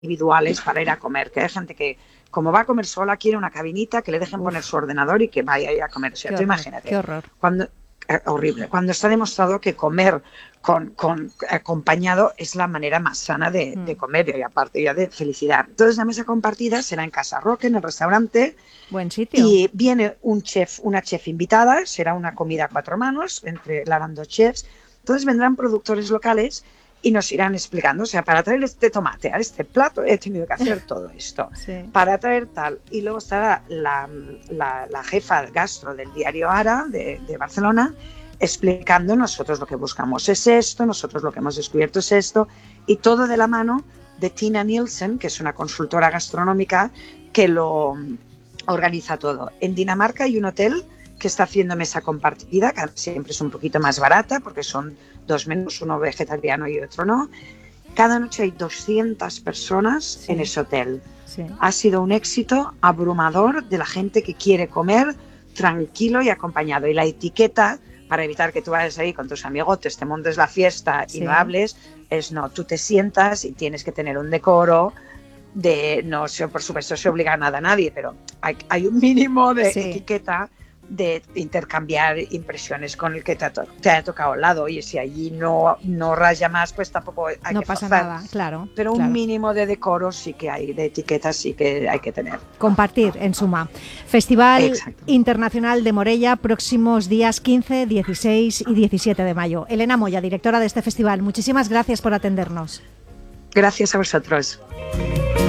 individuales para ir a comer, que hay gente que, como va a comer sola, quiere una cabinita, que le dejen poner su ordenador y que vaya a ir a comer. O sea, tú imagínate. Qué horror. Horrible. Cuando está demostrado que comer con acompañado es la manera más sana de comer y aparte ya de felicidad. Entonces la mesa compartida será en Casa Roque, en el restaurante. Buen sitio. Y viene una chef invitada, será una comida a 4 manos, entre las 2 chefs. Entonces vendrán productores locales y nos irán explicando, o sea, para traer este tomate a este plato he tenido que hacer todo esto, sí. Para traer tal. Y luego estará la jefa gastro del diario Ara de Barcelona explicando nosotros lo que buscamos es esto, nosotros lo que hemos descubierto es esto, y todo de la mano de Tina Nielsen, que es una consultora gastronómica que lo organiza todo. En Dinamarca hay un hotel que está haciendo mesa compartida, que siempre es un poquito más barata porque son 2 menús, uno vegetariano y otro no. Cada noche hay 200 personas en ese hotel. Sí. Ha sido un éxito abrumador de la gente que quiere comer tranquilo y acompañado. Y la etiqueta, para evitar que tú vayas ahí con tus amigotes, te montes la fiesta y no hables, es no, tú te sientas y tienes que tener un decoro. No, por supuesto, se obliga a nada a nadie, pero hay un mínimo de etiqueta de intercambiar impresiones con el que te ha tocado al lado. Y si allí no raya más, pues tampoco hay no que pasa forzar. Nada, claro. Pero un mínimo de decoro sí que hay, de etiquetas sí que hay que tener. Compartir, en suma. Festival Internacional de Morella, próximos días 15, 16 y 17 de mayo. Elena Moya, directora de este festival, muchísimas gracias por atendernos. Gracias a vosotros.